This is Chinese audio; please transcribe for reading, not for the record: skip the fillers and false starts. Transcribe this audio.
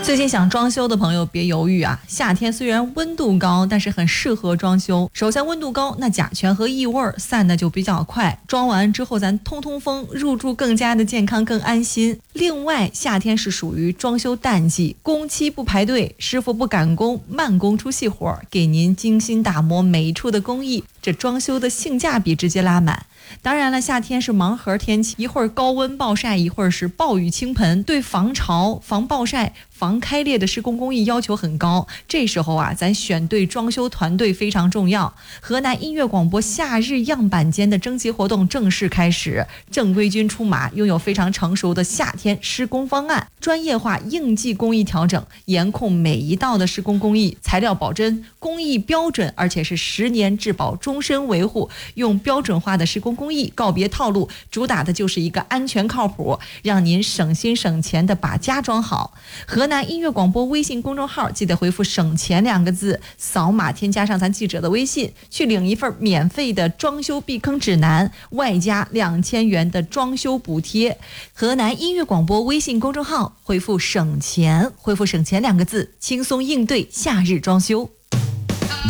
最近想装修的朋友别犹豫啊，夏天虽然温度高，但是很适合装修。首先温度高，那甲醛和异味散的就比较快，装完之后咱通风，入住更加的健康更安心。另外夏天是属于装修淡季，工期不排队，师傅不赶工，慢工出细活，给您精心打磨每一处的工艺，这装修的性价比直接拉满。当然了，夏天是盲盒天气，一会儿高温暴晒，一会儿是暴雨倾盆，对防潮、防暴晒、防开裂的施工工艺要求很高。这时候啊，咱选对装修团队非常重要。河南音乐广播夏日样板间的征集活动正式开始，正规军出马，拥有非常成熟的夏天施工方案，专业化应季工艺调整，严控每一道的施工工艺，材料保真，工艺标准，而且是10年质保，终身维护，用标准化的施工工艺，告别套路，主打的就是一个安全靠谱，让您省心省钱的把家装好。河南音乐广播微信公众号记得回复省钱2个字，扫码添加上咱记者的微信，去领一份免费的装修避坑指南，外加2000元的装修补贴。河南音乐广播微信公众号回复省钱，回复省钱2个字，轻松应对夏日装修。